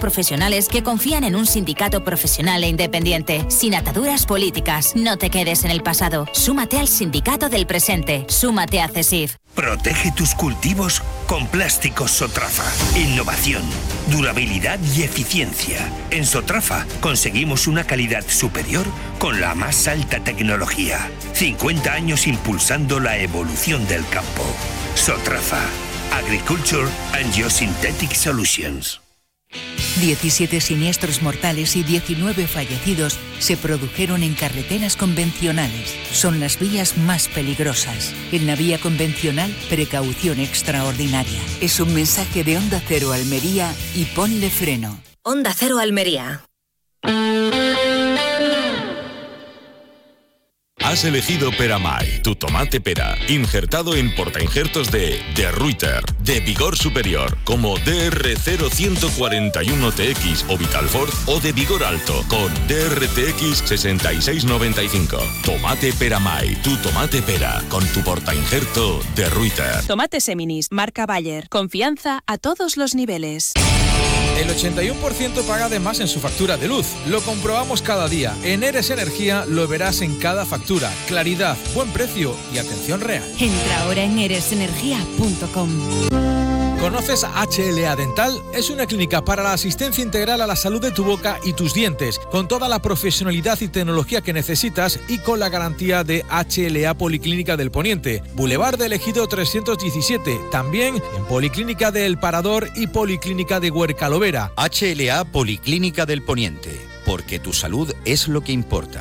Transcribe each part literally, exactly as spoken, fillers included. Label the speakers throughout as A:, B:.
A: profesionales que confían en un sindicato profesional e independiente, sin ataduras políticas. No te quedes en el pasado. Súmate al sindicato del presente. Súmate a CESIF.
B: Protege tus cultivos con plásticos Sotrafa. Innovación, durabilidad y eficiencia. En Sotrafa conseguimos una calidad superior con la más alta tecnología. cincuenta años impulsando la evolución del campo. Sotrafa. Agriculture and Geosynthetic Solutions.
C: diecisiete siniestros mortales y diecinueve fallecidos se produjeron en carreteras convencionales. Son las vías más peligrosas. En la vía convencional, precaución extraordinaria. Es un mensaje de Onda Cero Almería y ponle freno.
D: Onda Cero Almería.
E: Has elegido Peramay, tu tomate pera, injertado en portainjertos de De Ruyter, de vigor superior, como D R cero uno cuatro uno T X o Vitalfort, o de vigor alto, con D R T X sesenta y seis noventa y cinco. Tomate Peramay, tu tomate pera, con tu portainjerto De Ruyter.
F: Tomate Seminis, marca Bayer. Confianza a todos los niveles.
G: El ochenta y uno por ciento paga de más en su factura de luz. Lo comprobamos cada día. En Eres Energía lo verás en cada factura. Claridad, buen precio y atención real.
H: Entra ahora en eres energía punto com.
G: ¿Conoces H L A Dental? Es una clínica para la asistencia integral a la salud de tu boca y tus dientes, con toda la profesionalidad y tecnología que necesitas y con la garantía de H L A Policlínica del Poniente, Boulevard del Ejido trescientos diecisiete, también en Policlínica de El Parador y Policlínica de Huercalovera.
I: H L A Policlínica del Poniente, porque tu salud es lo que importa.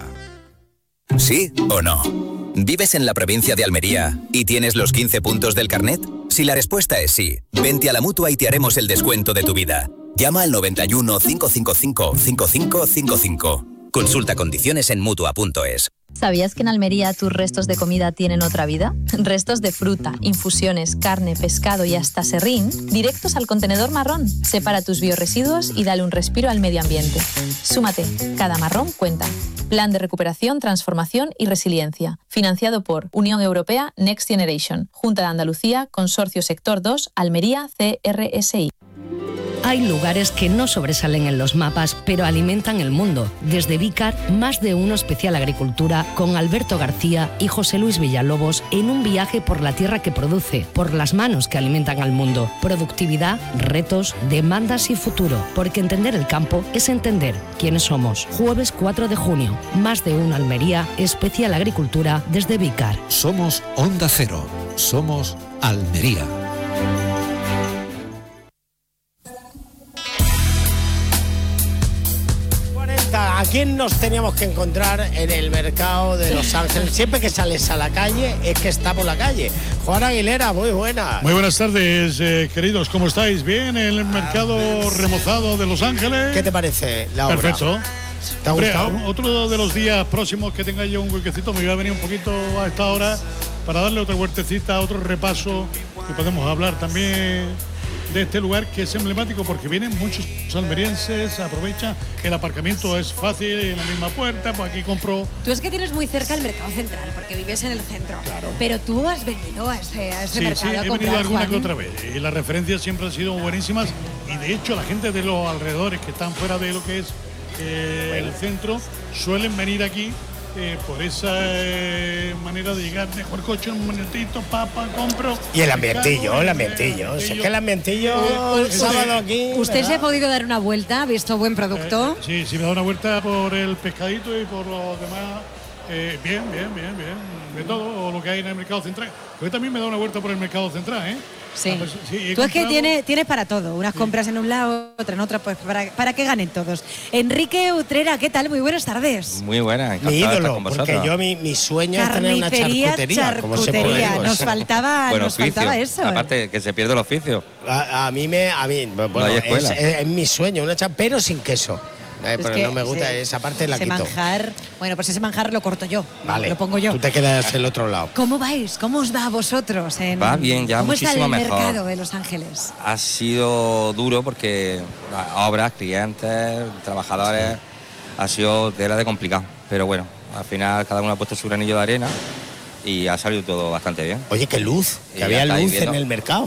J: ¿Sí o no? ¿Vives en la provincia de Almería y tienes los quince puntos del carnet? Si la respuesta es sí, vente a la Mutua y te haremos el descuento de tu vida. Llama al noventa y uno, cinco cinco cinco, cinco cinco cinco cinco. Consulta condiciones en Mutua punto es.
K: ¿Sabías que en Almería tus restos de comida tienen otra vida? Restos de fruta, infusiones, carne, pescado y hasta serrín, directos al contenedor marrón. Separa tus biorresiduos y dale un respiro al medio ambiente. Súmate, cada marrón cuenta. Plan de recuperación, transformación y resiliencia. Financiado por Unión Europea Next Generation, Junta de Andalucía, Consorcio Sector dos, Almería, C R S I.
L: Hay lugares que no sobresalen en los mapas, pero alimentan el mundo. Desde Vícar, más de uno especial agricultura con Alberto García y José Luis Villalobos en un viaje por la tierra que produce, por las manos que alimentan al mundo. Productividad, retos, demandas y futuro. Porque entender el campo es entender quiénes somos. Jueves cuatro de junio, más de uno Almería, especial agricultura desde Vícar.
M: Somos Onda Cero. Somos Almería.
N: ¿A quién nos teníamos que encontrar en el mercado de Los Ángeles? Siempre que sales a la calle es que está por la calle. Juan Aguilera, muy buena.
O: Muy buenas tardes, eh, queridos. ¿Cómo estáis? ¿Bien? ¿En el mercado remozado de Los Ángeles?
N: ¿Qué te parece la obra?
O: Perfecto.
N: ¿Te ha
O: Hombre,
N: gustado?
O: otro de los días próximos que tenga yo un huequecito, me voy a venir un poquito a esta hora para darle otra huertecita, otro repaso, que podemos hablar también de este lugar que es emblemático porque vienen muchos almerienses, aprovechan, el aparcamiento es fácil, en la misma puerta, pues aquí compro.
H: Tú es que tienes muy cerca el mercado central, porque vives en el centro. Claro. Pero tú has venido a ese, a ese
O: sí,
H: mercado
O: sí,
H: a
O: he
H: comprar,
O: venido alguna
H: Juan.
O: que otra vez y las referencias siempre han sido buenísimas y de hecho la gente de los alrededores que están fuera de lo que es eh, bueno. el centro suelen venir aquí Eh, por esa eh, manera de llegar, dejo el coche un minutito, papa, compro.
N: Y el ambientillo, el ambientillo. Si es que el ambientillo, el sábado aquí.
H: ¿Usted
N: ¿verdad?
H: se ha podido dar una vuelta? ¿Ha visto buen producto?
O: Eh, sí, sí, me da una vuelta por el pescadito y por los demás. Eh, bien, bien, bien, bien. De todo lo que hay en el mercado central. Yo también me da una vuelta por el mercado central, ¿eh?
H: Sí.
O: Ah, pues, sí
H: Tú es que
O: comprado...
H: tienes, tienes para todo. Unas sí. compras en un lado, otra en otra, pues para, para que ganen todos. Enrique Utrera, ¿qué tal? Muy buenas tardes.
P: Muy buena,
N: mi ídolo, porque yo mi, mi sueño es tener una charcutería.
H: charcutería.
N: Como se
H: nos faltaba,
P: bueno,
H: nos
P: oficio.
H: faltaba eso.
P: Aparte, que se pierde el oficio.
N: A, a mí me, a mí, bueno,
P: no hay
N: es,
P: escuela.
N: es, es mi sueño, una charcutería, pero sin queso. Eh, pero no me gusta
H: ese,
N: esa parte, la
H: ese
N: quito.
H: manjar, bueno, pues ese manjar lo corto yo,
N: vale,
H: lo pongo yo.
N: Tú te quedas el otro lado.
H: ¿Cómo vais? ¿Cómo os va a vosotros? En,
P: va bien, ya
H: ¿Cómo
P: muchísimo
H: está el
P: mejor.
H: mercado de Los Ángeles?
P: Ha sido duro porque obras, clientes, trabajadores, ha sido tela de complicado. Pero bueno, al final cada uno ha puesto su granillo de arena y ha salido todo bastante bien.
N: Oye, qué luz, que
P: y
N: había luz
P: viendo.
N: en el mercado.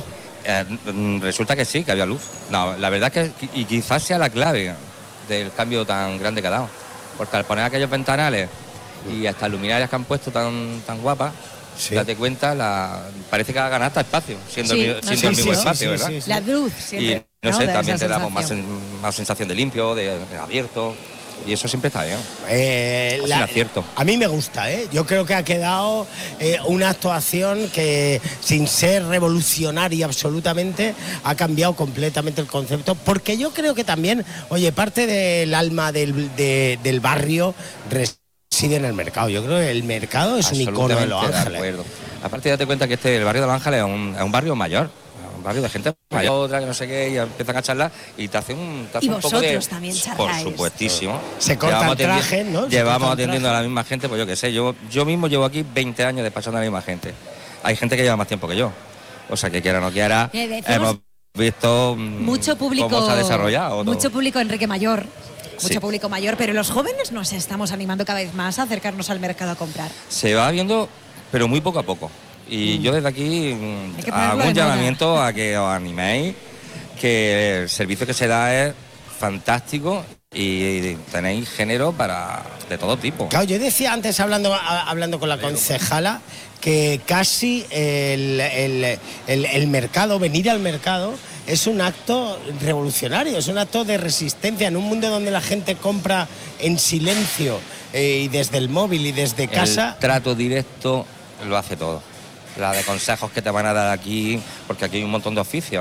P: Eh, resulta que sí, que había luz. No, la verdad es que y quizás sea la clave del cambio tan grande que ha dado. Porque al poner aquellos ventanales y hasta luminarias que han puesto tan, tan guapas, sí. Date cuenta, la, parece que ha ganado hasta espacio, siendo, sí, el, siendo sí, el mismo sí, espacio, sí, ¿verdad? Sí, sí.
H: La luz, siempre.
P: Y no, no sé, también te damos
H: sensación.
P: más, más sensación de limpio, de, de abierto. Y eso siempre está bien.
N: Eh,
P: es
N: la,
P: un acierto.
N: A mí me gusta, ¿eh? Yo creo que ha quedado eh, una actuación que, sin ser revolucionaria absolutamente, ha cambiado completamente el concepto. Porque yo creo que también, oye, parte del alma del, de, del barrio reside en el mercado. Yo creo que el mercado es un icono de Los Ángeles.
P: De acuerdo. Aparte, date cuenta que este, el barrio de Los Ángeles es un, es un barrio mayor. Barrio de gente mayor, otra que no sé qué, y empiezan a charlar y te hace un, te hace
H: y
P: un poco de...
H: vosotros también charláis.
P: Por supuestísimo.
N: Se corta el traje, ¿no?
P: Llevamos atendiendo a la misma gente, pues yo qué sé, yo, yo mismo llevo aquí veinte años despachando a la misma gente. Hay gente que lleva más tiempo que yo. O sea, que quiera o no quiera, hemos visto
H: mucho público,
P: cómo se ha desarrollado.
H: Mucho todo. Público Enrique Mayor. Mucho
P: sí.
H: público mayor, pero los jóvenes nos estamos animando cada vez más a acercarnos al mercado a comprar.
P: Se va viendo, pero muy poco a poco. Y mm. yo desde aquí hago un llamamiento a que os animéis, que el servicio que se da es fantástico y tenéis género para de todo tipo.
N: Claro, yo decía antes, hablando, hablando con la concejala, que casi el, el, el, el mercado, venir al mercado, es un acto revolucionario, es un acto de resistencia en un mundo donde la gente compra en silencio eh, y desde el móvil y desde casa.
P: El trato directo lo hace todo. La de consejos que te van a dar aquí, porque aquí hay un montón de oficios.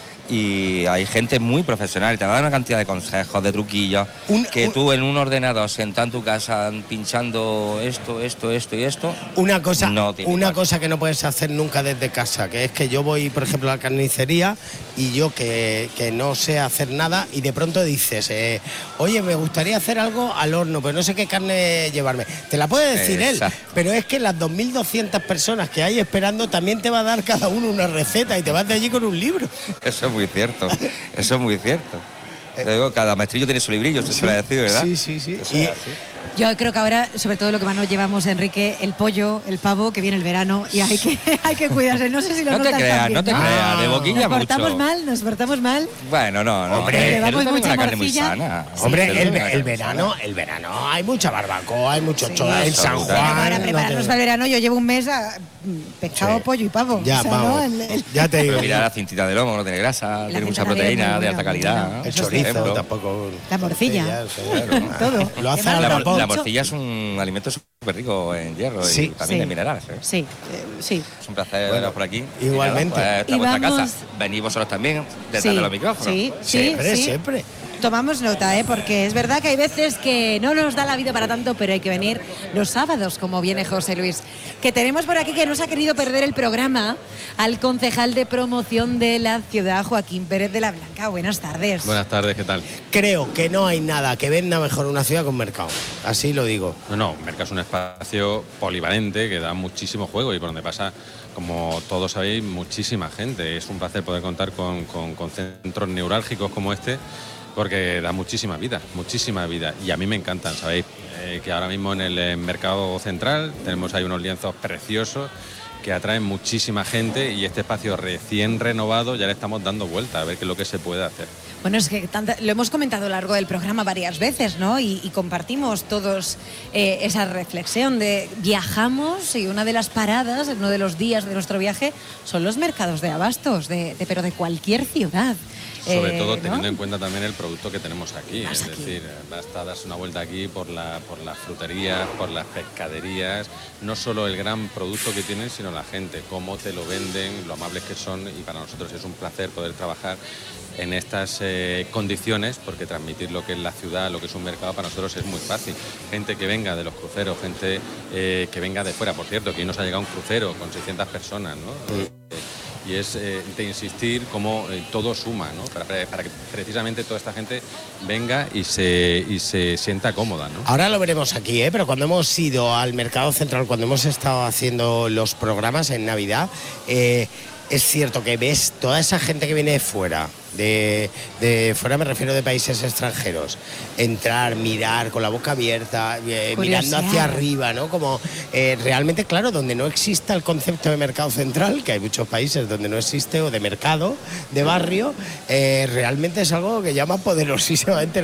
P: Y hay gente muy profesional y te va a dar una cantidad de consejos, de truquillos, un, que un, tú en un ordenador, sentado en tu casa, pinchando esto, esto, esto y esto.
N: Una cosa, no una cosa que no puedes hacer nunca desde casa, que es que yo voy, por ejemplo, a la carnicería y yo que, que no sé hacer nada y de pronto dices, eh, oye, me gustaría hacer algo al horno, pero no sé qué carne llevarme. Te la puede decir Exacto. él, pero es que las dos mil doscientas personas que hay esperando también te va a dar cada uno una receta y te vas de allí con un libro.
P: Eso es muy cierto, eso es muy cierto. Te digo, cada maestrillo tiene su librillo, se sí, suele decir, ¿verdad?
N: Sí, sí, sí.
H: Y yo creo que ahora, sobre todo lo que más nos llevamos, Enrique, el pollo, el pavo, que viene el verano y hay que, hay que cuidarse. No sé si lo
P: no
H: notas
P: te creas,
H: también,
P: no te
H: ¿no?
P: creas, de boquilla
H: nos
P: mucho.
H: Nos portamos mal, nos portamos mal.
P: Bueno, no, no.
N: Hombre,
H: le damos mucha
P: una carne muy sana.
N: Hombre, sí, el, el verano, el verano hay mucha barbacoa, hay mucho sí, chola en San Juan.
H: Para prepararnos no para el verano yo llevo un mes a pescado, sí. pollo y pavo.
N: Ya,
H: o sea,
N: vamos.
H: ¿no? el, el...
N: Ya te digo.
P: Mira la cintita de lomo, no tiene grasa, tiene mucha proteína de alta calidad.
N: El chorizo tampoco.
H: La morcilla.
N: Todo. Lo hace al vapor.
P: La morcilla es un alimento súper rico en hierro sí, y también sí. en minerales. ¿eh?
H: Sí, eh, sí.
P: Es un placer veros por aquí.
N: Igualmente.
P: Pues, esta
H: y
P: vuestra
H: vamos...
P: casa. Venid vosotros también detrás
H: sí,
P: de los micrófonos.
H: Sí,
N: siempre,
H: sí,
N: siempre.
H: Tomamos nota, ¿eh? Porque es verdad que hay veces que no nos da la vida para tanto, pero hay que venir los sábados, como viene José Luis. Que tenemos por aquí que no se ha querido perder el programa al concejal de promoción de la ciudad, Joaquín Pérez de la Blanca. Buenas tardes.
D: Buenas tardes, ¿qué tal?
N: Creo que no hay nada que venda mejor una ciudad que un mercado. Así lo digo.
D: No, no, un mercado es un espacio polivalente que da muchísimo juego y por donde pasa, como todos sabéis, muchísima gente. Es un placer poder contar con, con, con centros neurálgicos como este, porque da muchísima vida, muchísima vida. Y a mí me encantan, ¿sabéis? Eh, que ahora mismo en el eh, mercado central tenemos ahí unos lienzos preciosos que atraen muchísima gente y este espacio recién renovado ya le estamos dando vuelta a ver qué es lo que se puede hacer.
H: Bueno, es que tanta, lo hemos comentado a lo largo del programa varias veces, ¿no? Y, y compartimos todos eh, esa reflexión de viajamos y una de las paradas, uno de los días de nuestro viaje son los mercados de abastos, de, de, pero de cualquier ciudad.
D: Sobre
H: eh,
D: todo
H: ¿no?
D: teniendo en cuenta también el producto que tenemos aquí,
H: Vas
D: es
H: aquí.
D: decir, basta darse una vuelta aquí por, la, por las fruterías, por las pescaderías, no solo el gran producto que tienen, sino la gente, cómo te lo venden, lo amables que son, y para nosotros es un placer poder trabajar en estas eh, condiciones, porque transmitir lo que es la ciudad, lo que es un mercado, para nosotros es muy fácil. Gente que venga de los cruceros, gente eh, que venga de fuera, por cierto, que hoy nos ha llegado un crucero con seiscientas personas, ¿no? Sí. Eh, y es eh, de insistir cómo eh, todo suma, ¿no? Para, para que precisamente toda esta gente venga y se, y se sienta cómoda, ¿no?
N: Ahora lo veremos aquí, ¿eh? Pero cuando hemos ido al mercado central, cuando hemos estado haciendo los programas en Navidad, eh, es cierto que ves toda esa gente que viene de fuera, de, de fuera me refiero de países extranjeros, entrar, mirar con la boca abierta, eh, mirando hacia arriba, ¿no? Como eh, realmente, claro, donde no exista el concepto de mercado central, que hay muchos países donde no existe, o de mercado, de barrio, eh, realmente es algo que llama poderosísimamente